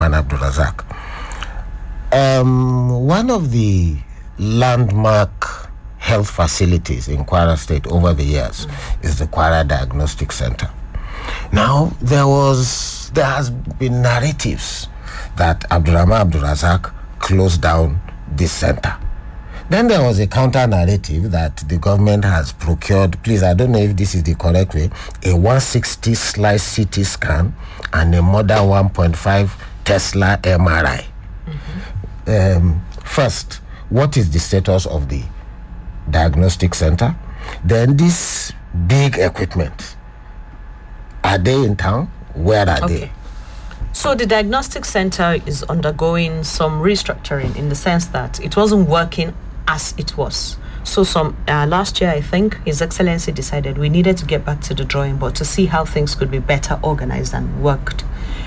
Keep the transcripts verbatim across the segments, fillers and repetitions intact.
Abdulrazak. Um, one of the landmark health facilities in Kwara State over the years mm. is the Kwara Diagnostic Center. Now, there was, there has been narratives that Abdurrahman Abdulrazak closed down this center. Then there was a counter narrative that the government has procured, please, I don't know if this is the correct way, a one sixty slice C T scan and a modern one point five Tesla M R I. Mm-hmm. Um, first, what is the status of the diagnostic center? Then this big equipment, are they in town? Where are okay. they? So the diagnostic center is undergoing some restructuring in the sense that it wasn't working as it was. So some uh, last year, I think, His Excellency decided we needed to get back to the drawing board to see how things could be better organized and worked.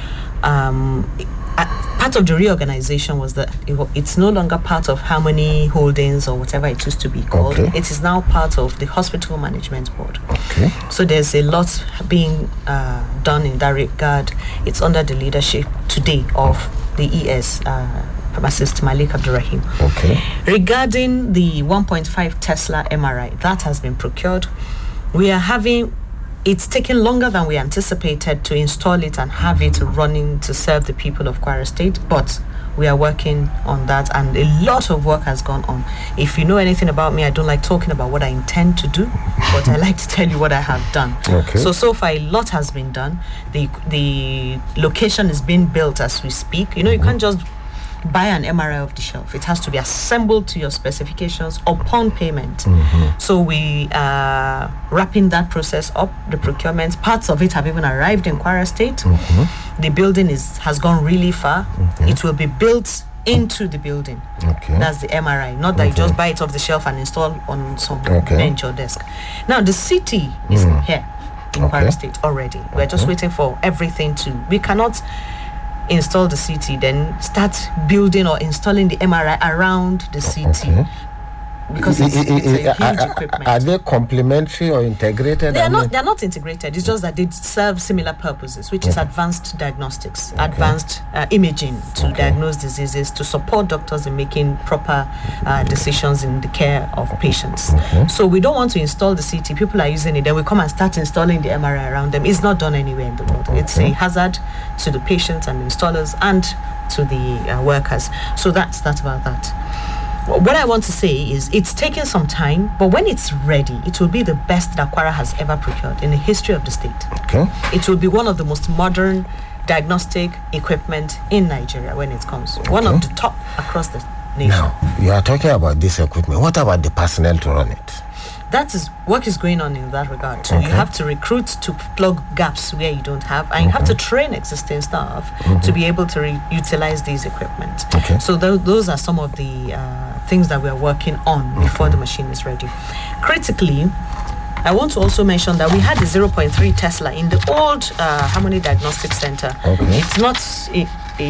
Um, uh, part of the reorganization was that it, it's no longer part of Harmony Holdings or whatever it used to be called. Okay. It is now part of the Hospital Management Board. Okay. So there's a lot being uh, done in that regard. It's under the leadership today of the E S, uh, Pharmacist Malik Abdurrahim. Okay. Regarding the one point five Tesla M R I, that has been procured. We are having, it's taken longer than we anticipated to install it and have it running to serve the people of Kwara State, but we are working on that, and a lot of work has gone on. If you know anything about me, I don't like talking about what I intend to do, but I like to tell you what I have done. Okay. So, so far, a lot has been done. The, the location is being built as we speak. You know, you can't just buy an M R I off the shelf. It has to be assembled to your specifications upon payment. Mm-hmm. So we are wrapping that process up, the procurement. Parts of it have even arrived in Kwara State. Mm-hmm. The building is has gone really far. Mm-hmm. It will be built into the building. Okay. That's the M R I. Not that okay. you just buy it off the shelf and install on some okay. bench or desk. Now, the C T is mm. here in okay. Kwara State already. We're okay. just waiting for everything to... We cannot install the C T, then start building or installing the M R I around the C T. Okay. Because it's, it's a huge are, equipment. Are they complementary or integrated? They are not. They are not integrated. It's just that they serve similar purposes, which okay. is advanced diagnostics, okay. advanced uh, imaging to okay. diagnose diseases, to support doctors in making proper uh, decisions in the care of patients. Okay. So we don't want to install the C T. People are using it, then we come and start installing the M R I around them. It's not done anywhere in the world. Okay. It's a hazard to the patients and installers and to the uh, workers. So that's that about that. What I want to say is it's taken some time, but when it's ready, it will be the best that Kwara has ever procured in the history of the state. Okay. It will be one of the most modern diagnostic equipment in Nigeria when it comes. Okay. One of the top across the nation. Now, you are talking about this equipment. What about the personnel to run it? That is, work is going on in that regard. So okay. you have to recruit to plug gaps where you don't have, and you okay. have to train existing staff mm-hmm. to be able to re- utilize these equipment. Okay. So th- those are some of the uh, things that we are working on okay. before the machine is ready. Critically, I want to also mention that we had a zero point three Tesla in the old uh, Harmony Diagnostic Center. Okay. It's not in,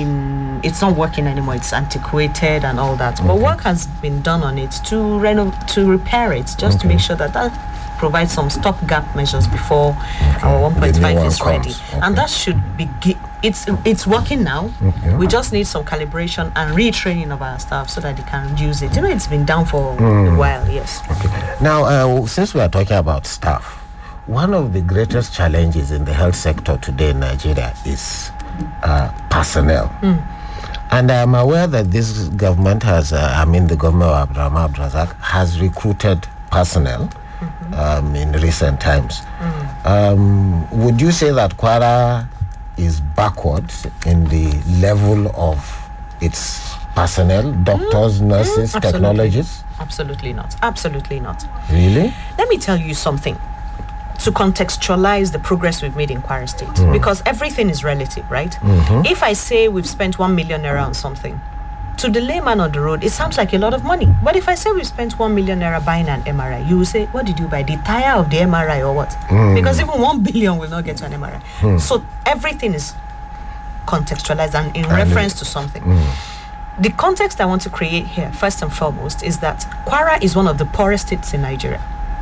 in it's not working anymore. It's antiquated and all that. Okay. But work has been done on it to reno- to repair it, just okay. to make sure that that provides some stopgap measures before okay. our one point five is ready. Okay. And that should be gi- it's it's working now. Okay. We just need some calibration and retraining of our staff so that they can use it. You know, it's been down for mm. a while. Yes. Okay. Now, uh, since we are talking about staff, one of the greatest challenges in the health sector today in Nigeria is uh, personnel. Mm. And I'm aware that this government has, uh, I mean, the government of Abdurrahman Abdulrazak has recruited personnel mm-hmm. um, in recent times. Mm. Um, would you say that Kwara is backward in the level of its personnel, doctors, mm. nurses, mm. technologists? Absolutely not. Absolutely not. Really? Let me tell you something to contextualize the progress we've made in Kwara State, mm. because everything is relative, right? Mm-hmm. If I say we've spent one million naira on something, to the layman on the road, it sounds like a lot of money. But if I say we spent one million naira buying an M R I, you will say, what did you buy? The tire of the M R I or what? Mm. Because even one billion will not get to an M R I. Mm. So everything is contextualized and in I reference mean, to something. Mm. The context I want to create here, first and foremost, is that Kwara is one of the poorest states in Nigeria.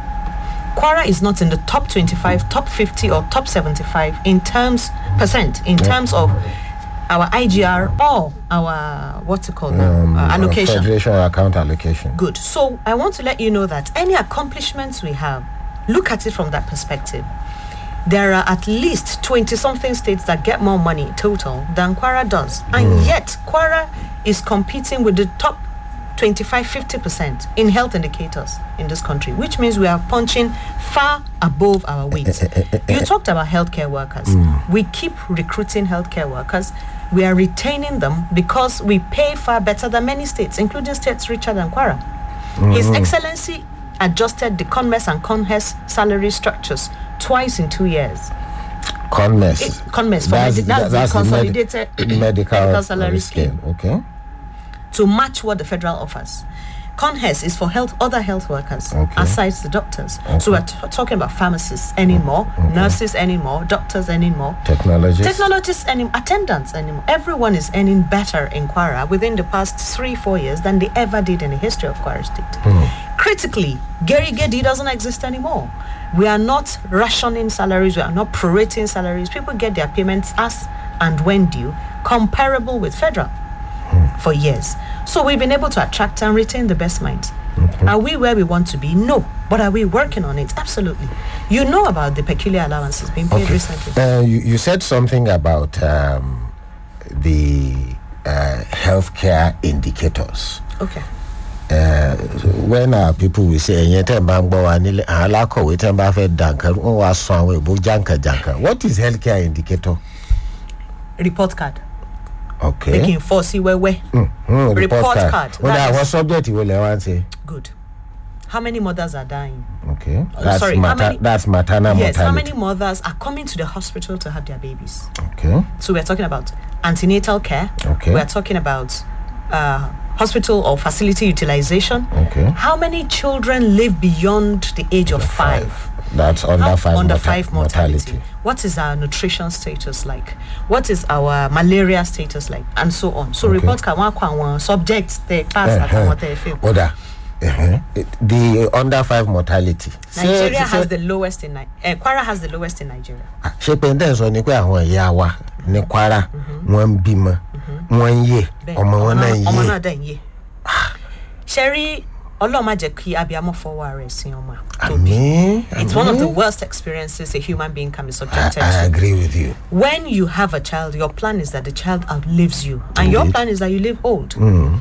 Kwara is not in the top twenty-five, top fifty, or top seventy-five in terms percent, in terms of our I G R or our, what's it called now? Um, uh, allocation. Federation account allocation. Good. So I want to let you know that any accomplishments we have, look at it from that perspective. There are at least twenty-something states that get more money total than Kwara does. And mm. yet, Kwara is competing with the top twenty-five to fifty percent in health indicators in this country, which means we are punching far above our weight. You talked about healthcare workers. Mm. We keep recruiting healthcare workers. We are retaining them because we pay far better than many states, including states richer than Kwara. Mm-hmm. His Excellency adjusted the CONMES and CONHES salary structures twice in two years. CONMES. It, CONMES, for that's, medi- that's, that's the consolidated the med- medical, medical salary scheme. Okay. To match what the federal offers. CONHES is for health, other health workers, okay. aside the doctors. Okay. So we're t- talking about pharmacists anymore, okay. nurses anymore, doctors anymore, technologists, technologists and attendants anymore. Everyone is earning better in Kwara within the past three, four years than they ever did in the history of Kwara State. Hmm. Critically, Gary Gedi doesn't exist anymore. We are not rationing salaries. We are not prorating salaries. People get their payments as and when due, comparable with federal. For years. So we've been able to attract and retain the best minds. Okay. Are we where we want to be? No. But are we working on it? Absolutely. You know about the peculiar allowances being paid okay. recently. Uh, you, you said something about um, the uh, healthcare indicators. Okay. Uh, when our people will say, what is healthcare indicator? Report card. Okay. Making force where where mm-hmm. report card. card. Well, that what subject you will want say? Good. How many mothers are dying? Okay. Uh, that's sorry, mater- many, that's maternal yes, mortality. how many mothers are coming to the hospital to have their babies? Okay. So we're talking about antenatal care. Okay. We're talking about uh, hospital or facility utilization. Okay. How many children live beyond the age of five? five. That's under How, five. Under morta- five mortality. mortality. What is our nutrition status like? What is our malaria status like? And so on. So okay. report can one subject they pass uh-huh. what they feel. Order. Uh-huh. The under five mortality. Nigeria so, has so, the lowest in Ni- uh, Kwara has the lowest in Nigeria. She pendant so ni kwa awon ya wa ni Kwara won bimo won ye omo na ye omo na den ye. Sherry Oloma Jeki Abiamo forward Sioma. It's one of the worst experiences a human being can be subjected I, I to. agree with you. When you have a child, your plan is that the child outlives you. And Indeed. Your plan is that you live old. Mm.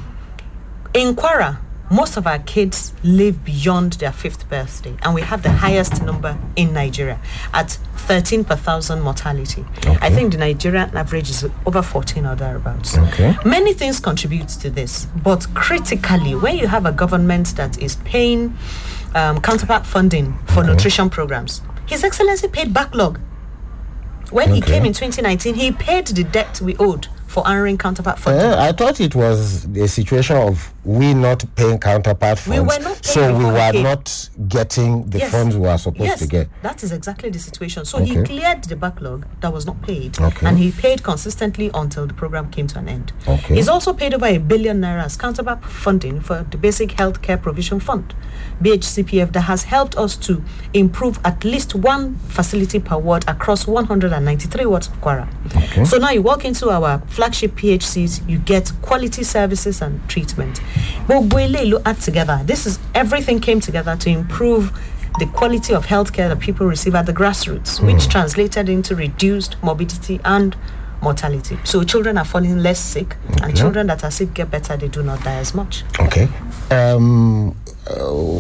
In Kwara, most of our kids live beyond their fifth birthday. And we have the highest number in Nigeria at thirteen per thousand mortality. Okay. I think the Nigerian average is over fourteen or thereabouts. Okay. Many things contribute to this. But critically, when you have a government that is paying um, counterpart funding for okay. nutrition programs, His Excellency paid backlog. When okay. he came in twenty nineteen, he paid the debt we owed for honoring counterpart funding. Uh, I thought it was a situation of we not paying counterpart funds. We were not paying so we were paid. not getting the yes. funds we were supposed yes. to get. That is exactly the situation. So okay. he cleared the backlog that was not paid, okay. and he paid consistently until the program came to an end. Okay. He's also paid over a billion naira as counterpart funding for the Basic Health Care Provision Fund, B H C P F, that has helped us to improve at least one facility per ward across one hundred ninety-three wards of Kwara. Okay. So now you walk into our flagship P H Cs, you get quality services and treatment. But look at together. This is everything came together to improve the quality of healthcare that people receive at the grassroots, mm. which translated into reduced morbidity and mortality. So children are falling less sick, okay. and children that are sick get better. They do not die as much. Okay. Um, uh,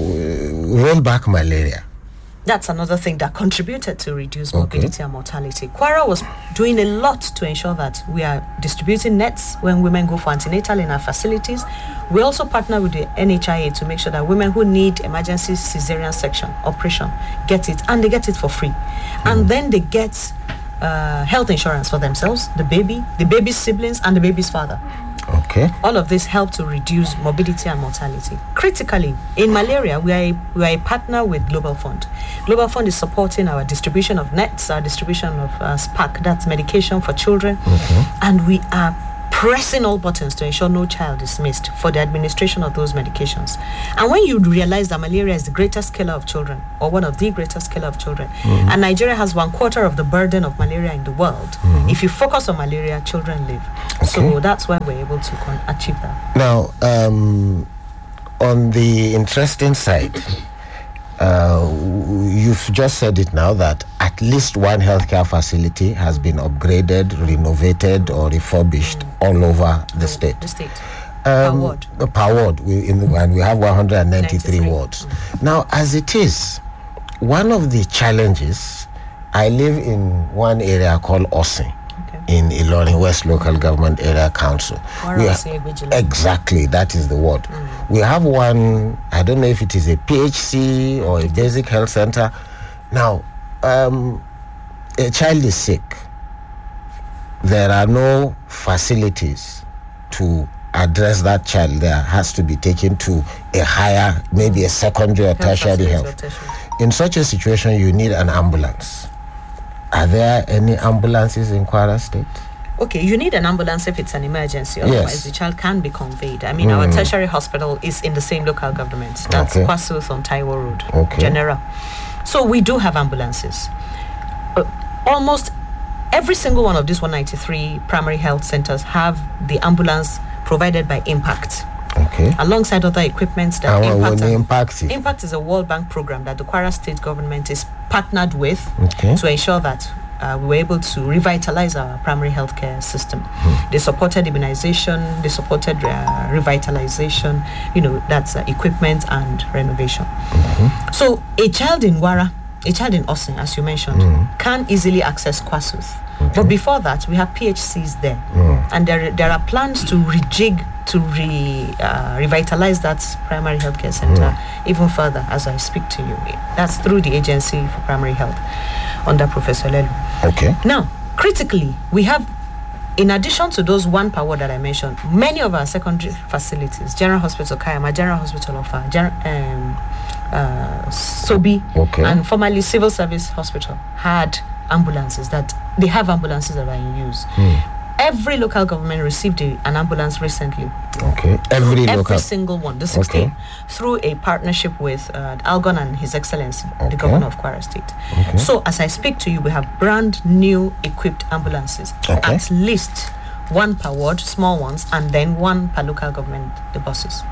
roll back malaria. That's another thing that contributed to reduce morbidity okay. and mortality. Kwara was doing a lot to ensure that we are distributing nets when women go for antenatal in our facilities. We also partner with the N H I A to make sure that women who need emergency cesarean section operation get it, and they get it for free. Mm. And then they get uh, health insurance for themselves, the baby, the baby's siblings, and the baby's father. Okay. All of this help to reduce morbidity and mortality. Critically, in malaria, we are a, we are a partner with Global Fund. Global Fund is supporting our distribution of nets, our distribution of uh, SPAC, that's medication for children, okay. and we are pressing all buttons to ensure no child is missed for the administration of those medications. And when you realize that malaria is the greatest killer of children, or one of the greatest killer of children, mm-hmm. and Nigeria has one quarter of the burden of malaria in the world, mm-hmm. if you focus on malaria, children live. Okay. So that's why we're able to con- achieve that. Now, um, on the interesting side, Uh, you've just said it now that at least one healthcare facility has been upgraded, renovated, or refurbished mm. all over the state. The state. Um, per ward. Per ward. We, in, and we have one hundred ninety-three wards. Mm. Now, as it is, one of the challenges, I live in one area called Osin. In Ilorin West Local Government Area Council. We ha- exactly, that is the word. Mm. We have one, I don't know if it is a P H C or a basic health center. Now, um, a child is sick. There are no facilities to address that child. There has to be taken to a higher, maybe a secondary or tertiary health. In such a situation, you need an ambulance. Are there any ambulances in Kwara State? Okay, you need an ambulance if it's an emergency. Otherwise, yes. the child can be conveyed. I mean, mm. our tertiary hospital is in the same local government. That's okay. Kwasuth on Taiwo Road, okay. General. So we do have ambulances. Uh, almost every single one of these one hundred ninety-three primary health centers have the ambulance provided by Impact. Okay. Alongside other equipment that uh, Impact, Impact. Impact is a World Bank program that the Kwara State government is partnered with okay. to ensure that uh, we were able to revitalize our primary healthcare system. Hmm. They supported immunization, they supported uh, revitalization, you know, that's uh, equipment and renovation. Mm-hmm. So a child in Wara, a child in Osin, as you mentioned, mm. can easily access Kwasuth. Okay. But before that, we have P H Cs there. Mm. And there, there are plans to rejig, to re, uh, revitalize that primary healthcare center mm. even further as I speak to you. That's through the Agency for Primary Health under Professor Lelu. Okay. Now, critically, we have, in addition to those one per ward that I mentioned, many of our secondary facilities, General Hospital Kayama, General Hospital of uh, Gen- um, uh, Sobi, okay. and formerly Civil Service Hospital had ambulances that they have ambulances that are in use. Mm. Every local government received a, an ambulance recently. Okay. Every Every local. single one, the sixteen, okay. through a partnership with uh, Algon and His Excellency, okay. the Governor of Kwara State. Okay. So as I speak to you, we have brand new equipped ambulances. Okay. At least one per ward, small ones, and then one per local government, the buses.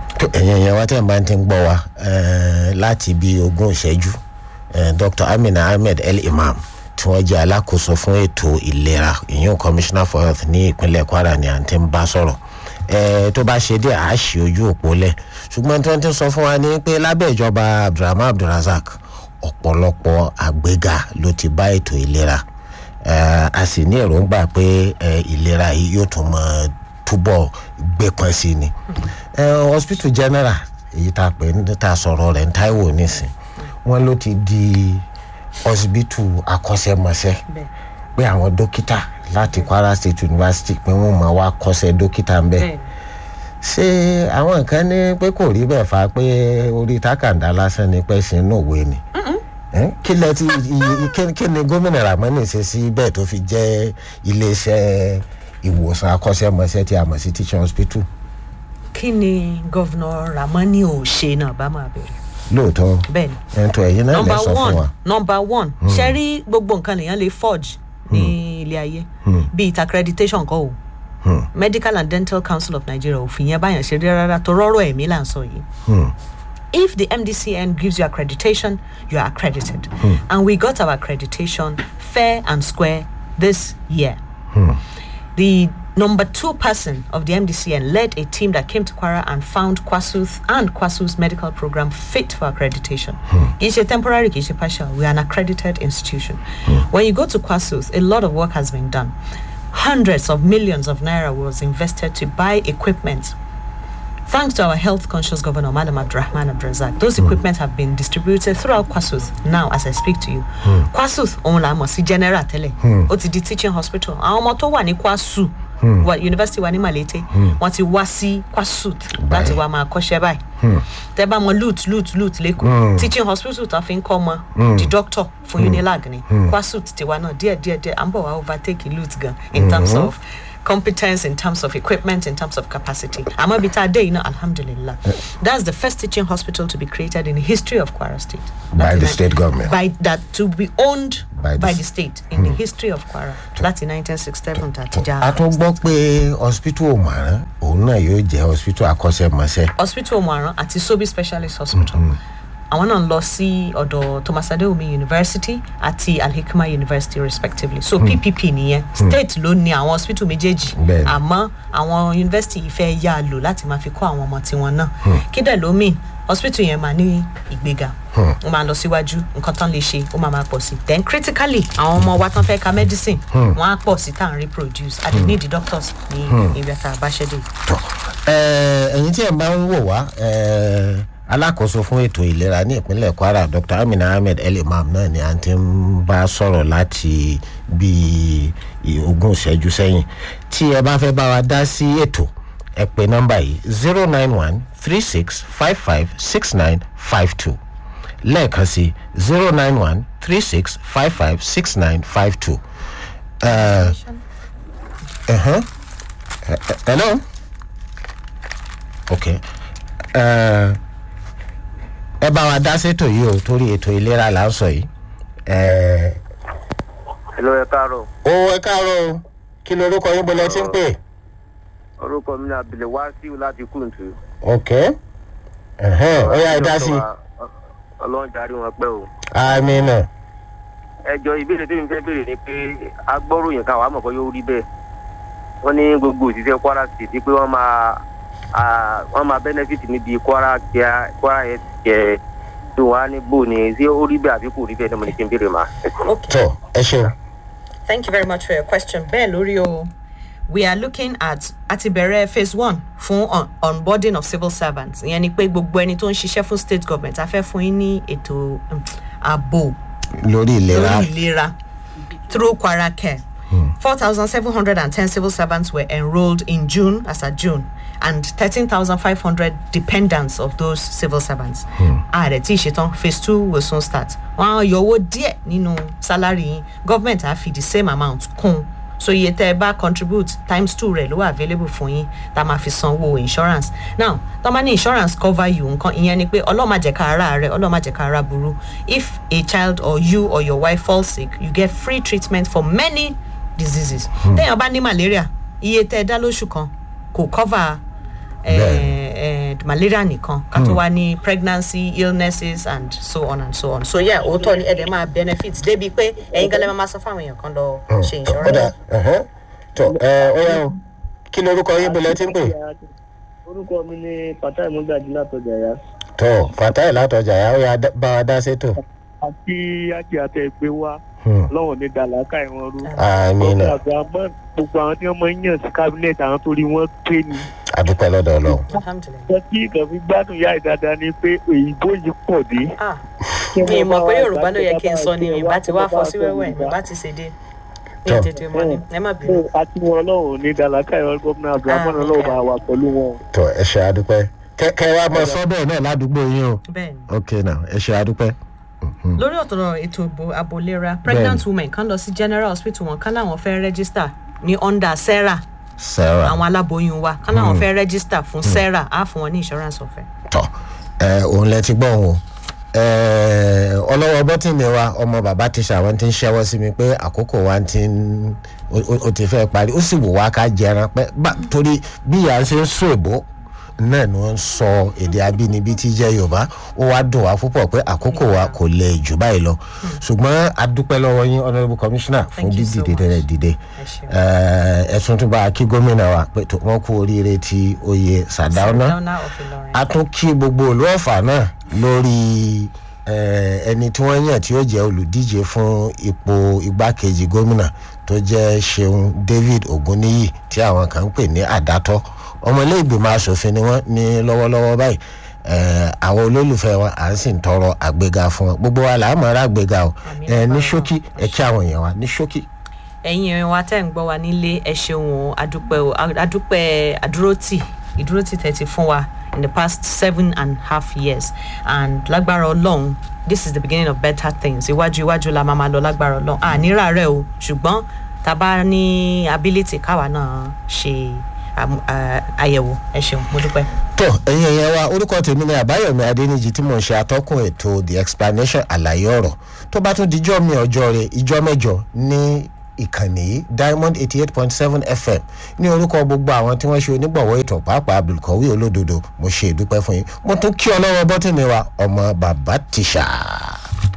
Doctor Amina Ahmed El Imam. Tí wọ́n jẹ́ alákòóso fún ètò ìlera ìyẹn commissioner for health ní ìpínlẹ̀ Kwara ní àǹtí ń bá sọ̀rọ̀ ẹ̀ tó bá ṣe dé àṣì ojú òpó lẹ̀ ṣùgbọ́n tí wọ́n ti sọ fún wa ní pé lábẹ́ ìjọba Abdulrahman Abdulrazak ọ̀pọ̀lọpọ̀ àgbéga ló ti bá ètò ìlera a sì ní èròǹgbà pé ìlera yìí yóò tún mọ túbọ̀ gbé pọn sí ni hospital general èyí tá a pè ní tá a sọ̀rọ̀ rẹ̀ ní Táíwò nísìn wọ́n ló ti di hospital akọ́ṣẹ́mọṣẹ́ pé àwọn dókítà láti Kwara State University pé wọ́n máa wá kọ́ṣẹ́ dókítà ń bẹ ṣé àwọn kan ní pé kò rí bẹ́ẹ̀ fa pé orí tákàndá lásán ni pé ṣe inú òwe ni kí lẹ ti kí ni gómìnà Ramani ṣe sí bẹ́ẹ̀ tó fi jẹ́ iléeṣẹ́ ìwòsàn akọ́ṣẹ́mọṣẹ́ tí a mọ̀ sí teaching hospital. Kí ni Governor Ramani ò ṣe náà bá máa bẹ̀rẹ̀ lóòótọ́ bẹ́ẹ̀ni ẹ̀ńtọ́ ẹ̀yin náà lè sọ fún wa. number one ṣe rí gbogbo nǹkan lèèyàn lè forge ní ilé ayé bíi accreditation kọ́ o Medical and Dental Council of Nigeria òfin yẹn báyàn ṣe rí rárá tó rọ́rọ́ ẹ̀mí là ń sọ yìí. If the M D C N gives you accreditation, you are accredited. And we got our accreditation fair and square this year. The number two person of the M D C N led a team that came to Kwara and found Kwasuth and Kwasuth's medical program fit for accreditation. Hmm. It's a temporary, it's a partial. We are an accredited institution. Hmm. When you go to Kwasuth, a lot of work has been done. Hundreds of millions of naira was invested to buy equipment. Thanks to our health-conscious governor, Madam Abdulrahman Abdulrazak, those mm. equipment have been distributed throughout Kwasuth. Now, as I speak to you, mm. Kwasuth, on la mo si general tele, o ti di teaching hospital. Àwọn ọmọ tó wà ní Kwasu, wa university wa ní Malete, wọ́n ti wá sí Kwasuth láti wá máa kọ́ṣẹ́ báyìí. Tẹ́ bá mọ̀ loot loot loot lẹ́kọ̀ọ́. Teaching hospital tó fi ń kọ́ mọ́ the doctor fún Unilag ni. Kwasuth ti wá náà díẹ̀ díẹ̀ díẹ̀ à ń bọ̀ wá overtake loot gan in terms of competence, in terms of equipment, in terms of capacity. Amabita Day, alhamdulillah. That's the first teaching hospital to be created in the history of Kwara State. By the state government. By that to be owned by, by, the state in hmm. the history of Kwara. That's in nineteen sixty-seven. A tún gbọ́ pé hospital Omaran òun náà yóò jẹ́ hospital akọ́ṣẹ́mọṣẹ́. Hospital Omaran àti Sobi Specialist Hospital. Àwọn náà lọ sí ọ̀dọ̀ Thomas Adéwùmí University àti Al-Hikma University respectively. So P P P nìyẹn. State ló ní àwọn hospital méjèèjì. Àmọ́ àwọn university ìfẹ́ yá lò láti máa fi kọ́ àwọn ọmọ tiwọn náà. Kí dẹ̀ ló mean hospital yẹn máa ní ìgbéga. Ó máa lọ síwájú nǹkan tán lè ṣe ó máa máa pọ̀ sí. Then critically àwọn ọmọ wa tán fẹ́ ka medicine wọ́n á pọ̀ sí tá à ń reproduce. I need the doctors ní ìgbà tá a bá ṣẹ́ dé. Ẹ̀yin tí ẹ̀ máa ń wò wá alákòóso fún ètò ìlera ní ìpínlẹ̀ Kwara Doctor Amina Ahmed El Imam náà ni a ti ń bá sọ̀rọ̀ láti bí ogún ìṣẹ́jú sẹ́yìn. Tí ẹ bá fẹ́ bá wa dá sí ètò ẹ pè nọ́mbà yìí zero nine one three six five five six nine five two lẹ́ẹ̀kan sí zero nine one three six five five six nine five two. Uh, uh-huh. Uh, hello? Okay. Uh, ẹ bá wa dá sétò yìí o torí ètò ìlera là ń sọ yìí. Hello, ẹ káàárọ̀. Ó ẹ káàárọ̀ o. Kí lorúkọ yín bọ́lẹ̀ tí ń pè? Orúkọ mi ni Abdulwasiu láti Kuntu. Okay. Ẹ̀hẹ́n, ó yá ẹ dá sí. Ọlọ́run jàre wọn pẹ́ o. Àmín. Ẹjọ́ ìbéèrè tí mi fẹ́ béèrè ni pé agbọ́ròyìn kan wà mọ̀ pé yóò rí bẹ́ẹ̀. Wọ́n ní gbogbo òṣìṣẹ́ Kwara State pé wọ́n máa wọ́n máa benefit níbi Kwara care Kwara health care tó wà ní bò ní ṣé ó rí bẹ́ẹ̀ àbí kò rí bẹ́ẹ̀ ní mo ní kí n béèrè mà. Okay. Ẹ ṣeun. Thank you very much for your question. Bẹ́ẹ̀ lórí o, we are looking at àtibẹ̀rẹ̀ phase one fún on, onboarding of civil servants. Ìyẹn ni pé gbogbo ẹni tó ń ṣiṣẹ́ fún state government a fẹ́ fún yín ní ètò ààbò lórí ìlera. lórí ìlera through Kwara Care. Hmm. four thousand seven hundred ten civil servants were enrolled in June, as at June, and thirteen thousand five hundred dependents of those civil servants. Ah, the T-Sheton, phase two will soon start. Wow, your word dear, Nino, salary, government have the same amount. Con. So you tell contribute times two relo available for you that ma fi sanwó insurance. Now, the money insurance cover you nǹkan ìyẹn ni pé Ọlọ́run má jẹ́ ká ara rẹ̀, Ọlọ́run má jẹ́ ká ara burú. If a child or you or your wife falls sick, you get free treatment for many diseases. Hmm. Then about ni malaria, iye tẹ́ dá lóṣù kan kò cover eh, eh, malaria nìkan. Ká tó wá ní pregnancy, illnesses and so on and so on. So yeah, òótọ́ ni ẹ̀dẹ̀ máa benefits débi pé ẹ̀yin gẹ́lẹ́ máa sọ fáwọn èèyàn kan lọ ṣe insurance. Tó ẹ ó yá o kí lorúkọ yín bọ́lẹ̀ tí ń pè? Orúkọ mi ni Fatai Mugaji látọjà ya. Tó Fatai látọjà ya ó yá bá wa dá sétò. Àti àti àtẹ ìpè wa lọ́wọ́ ní dàlákà ìwọ̀n rú. Àmín. Gbogbo àwọn tí wọ́n máa ń yàn sí cabinet àwọn torí wọ́n pé ni. Adúpẹ́ lọ́dọ̀ Ọlọ́run. Ṣé kí ìkàn fi gbádùn yá ìdáadáa ni pé òyìnbó yìí pọ̀ dé. Mi mọ̀ pé Yorùbá ló yẹ kí n sọ ni mi bá ti wá fọ sí wẹ́wẹ́ mi bá ti ṣe dé. Ní tètè mọ́ ni ẹ má bínú. Àti wọn lọ́wọ́ ní dàlákà ìwọ̀n gómìnà Abdulrahman Ọlọ́run bá wà pẹ̀lú wọn. Tó ẹ ṣé adúpẹ́. Kẹ́ wá mọ sọ́bẹ̀ náà ládùúgbò yín o. Bẹ́ẹ̀ni. Okay now ẹ ṣé adúpẹ́. Lórí ọ̀tọ̀ ètò àbòlera pregnant women kan lọ sí general hospital wọn kan láwọn fẹ́ register ní under Sarah. Sarah. Àwọn aláboyún wa kan láwọn fẹ́ register fún Sarah á fún wọn ní insurance ọ̀fẹ́. Tọ́ ẹ òun lẹ ti gbọ́ wọn ẹ ọlọ́wọ́ bọ́tìnì wa ọmọ bàbá ti ṣàwọn ti ń ṣẹ́wọ́ sí mi pé àkókò wa ti ń o ti fẹ́ parí ó sì wò wá ká jẹran pé torí bí ìyá ń ṣe ń sọ èbó náà ni wọ́n ń sọ èdè abínibí tí jẹ́ Yorùbá ó wá dùn wá púpọ̀ pé àkókò wa kò lè jù báyìí lọ ṣùgbọ́n a dúpẹ́ lọ́wọ́ yín honourable commissioner fún dídìde tẹ́lẹ̀ dìde ẹ̀sùn tó bá kí gómìnà wa pé wọ́n kú oríire tí oyè Sardauna a tún kí gbogbo olúọ̀fà náà lórí ẹni tí wọ́n yàn tí ó jẹ́ olùdíje fún ipò igbákejì gómìnà tó jẹ́ Ṣeun David Ogunniyi tí àwọn kan ń pè ní àdátọ́ ọmọ ilé ìgbìmọ̀ asòfin ni wọ́n ní lọ́wọ́lọ́wọ́ báyìí àwọn olólùfẹ́ wọn à ń sì ń tọrọ àgbéga fún wọn gbogbo wa là á mọ̀ ọ́ àgbéga o ní ṣókí ẹ kí àwọn èèyàn wa ní ṣókí. ẹ̀yin wa tẹ́ ń gbọ́ wa nílé ẹ ṣeun o adúpẹ́ o adúpẹ́ àdúrótì ìdúrótì tẹ́ ti fún wa in the past seven and a half years and lágbára Ọlọ́run this is the beginning of better things iwájú iwájú la máa máa lọ lágbára Ọlọ́run ànírà rẹ̀ o ṣùgbọ́n tá bá ní ability káwa náà ṣe àyẹ̀wò. Ẹ ṣeun, mo dúpẹ́. tó ẹ̀yin ẹ̀yẹ wa orúkọ tèmi ni Àbáyọ̀mí Adéníjì tí mò ń ṣe atọ́kùn ètò The Explanation àlàyé ọ̀rọ̀ tó bá tún dijọ́ mi ọjọ́ rẹ̀ ìjọ́ mẹ́jọ ní ìkànnì yìí Diamond eighty eight point seven F M ní orúkọ gbogbo àwọn tí wọ́n ṣe onígbọ̀wọ́ ètò pàápàá Abdulkawi Olódodo mo ṣe ìdúpẹ́ fún yín mo tún kí ọlọ́wọ́ bọ́tìnì wa ọmọ bàbá tíṣà.